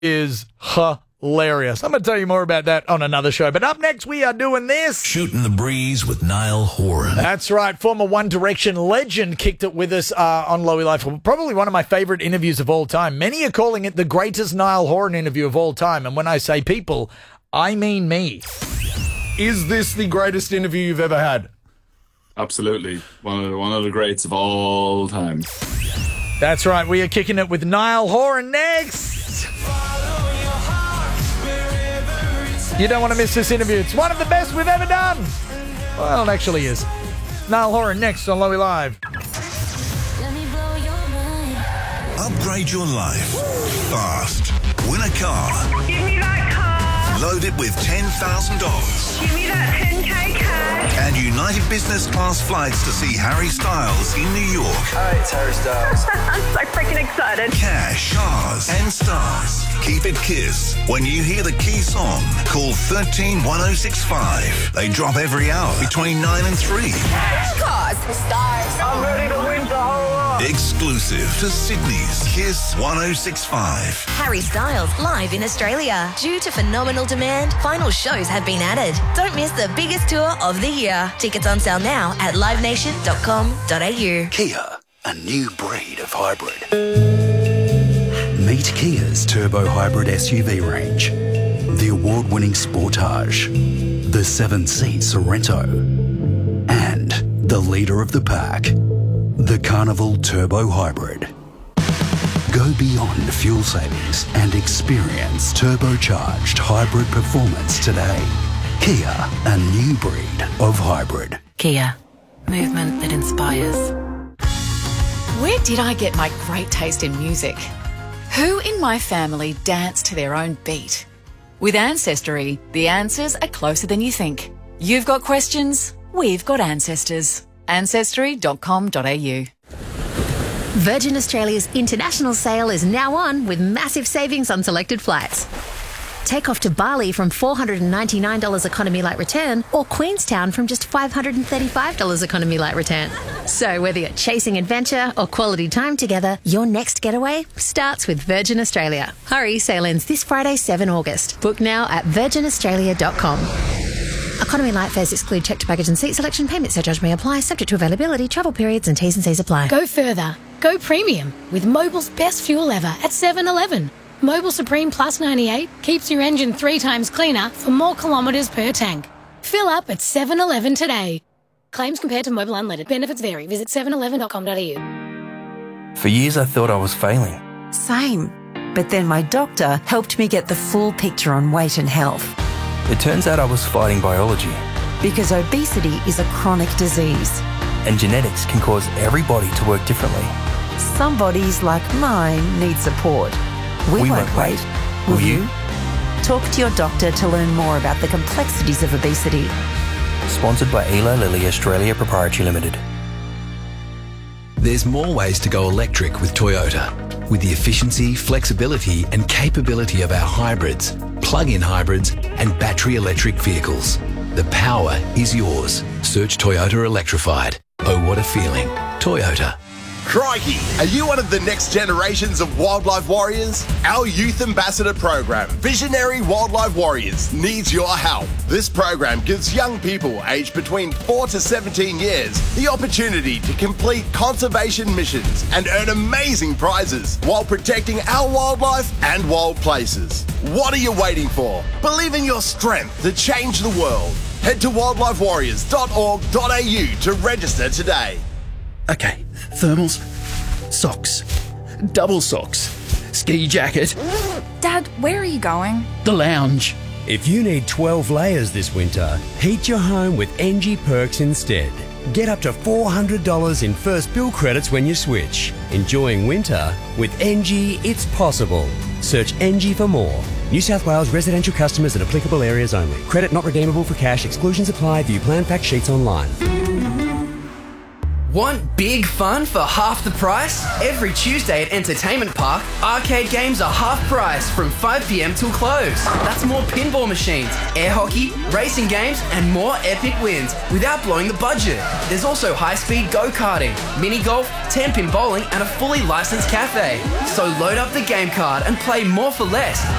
is hilarious. I'm going to tell you more about that on another show. But up next, we are doing this. Shooting the Breeze with Niall Horan. That's right. Former One Direction legend kicked it with us on Lowy Life. Probably one of my favourite interviews of all time. Many are calling it the greatest Niall Horan interview of all time. And when I say people, I mean me. Is this the greatest interview you've ever had? Absolutely. One of the greats of all time. That's right. We are kicking it with Niall Horan next. You don't want to miss this interview. It's one of the best we've ever done. Well, it actually is. Niall Horan next on Lowy Live. Upgrade your life fast. Win a car. Give me that car. Load it with $10,000. Give me that 10K cash. And United Business Class flights to see Harry Styles in New York. Hi, it's Harry Styles. I'm so freaking excited. Cash, cars, and stars. Keep it Kiss. When you hear the key song, call 131065. They drop every hour between 9 and 3. Cars, stars. I'm ready to win the whole lot. Exclusive to Sydney's Kiss 1065. Harry Styles live in Australia. Due to phenomenal demand, final shows have been added. Don't miss the biggest tour of the year. Tickets on sale now at livenation.com.au. Kia, a new breed of hybrid. Meet Kia's turbo hybrid SUV range. The award-winning Sportage, the 7-seat Sorento, and the leader of the pack, the Carnival Turbo Hybrid. Go beyond fuel savings and experience turbocharged hybrid performance today. Kia, a new breed of hybrid. Kia, movement that inspires. Where did I get my great taste in music? Who in my family danced to their own beat? With Ancestry, the answers are closer than you think. You've got questions, we've got ancestors. Ancestry.com.au. Virgin Australia's international sale is now on with massive savings on selected flights. Take off to Bali from $499 economy light return or Queenstown from just $535 economy light return. So whether you're chasing adventure or quality time together, your next getaway starts with Virgin Australia. Hurry, sale ends this Friday, 7 August. Book now at virginaustralia.com. Economy light fares exclude checked baggage and seat selection. Payment surcharge may apply, subject to availability, travel periods and T's and C's apply. Go further. Go premium with Mobil's best fuel ever at 7-Eleven. Mobil Supreme Plus 98 keeps your engine 3 times cleaner for more kilometres per tank. Fill up at 7-Eleven today. Claims compared to Mobil Unleaded. Benefits vary. Visit 7eleven.com.au. For years I thought I was failing. Same. But then my doctor helped me get the full picture on weight and health. It turns out I was fighting biology. Because obesity is a chronic disease. And genetics can cause every body to work differently. Some bodies, like mine, need support. We won't wait. Will you? Talk to your doctor to learn more about the complexities of obesity. Sponsored by Eli Lilly Australia Proprietary Limited. There's more ways to go electric with Toyota. With the efficiency, flexibility and capability of our hybrids, plug-in hybrids and battery electric vehicles. The power is yours. Search Toyota Electrified. Oh, what a feeling. Toyota. Crikey! Are you one of the next generations of wildlife warriors? Our youth ambassador program, Visionary Wildlife Warriors, needs your help. This program gives young people aged between 4 to 17 years the opportunity to complete conservation missions and earn amazing prizes while protecting our wildlife and wild places. What are you waiting for? Believe in your strength to change the world. Head to wildlifewarriors.org.au to register today. Okay, thermals, socks, double socks, ski jacket. Dad, where are you going? The lounge. If you need 12 layers this winter, heat your home with NG Perks instead. Get up to $400 in first bill credits when you switch. Enjoying winter with NG, it's possible. Search NG for more. New South Wales residential customers in applicable areas only. Credit not redeemable for cash. Exclusions apply. View plan fact sheets online. Want big fun for half the price? Every Tuesday at Entertainment Park, arcade games are half price from 5 p.m. till close. That's more pinball machines, air hockey, racing games, and more epic wins without blowing the budget. There's also high-speed go-karting, mini-golf, 10-pin bowling, and a fully licensed cafe. So load up the game card and play more for less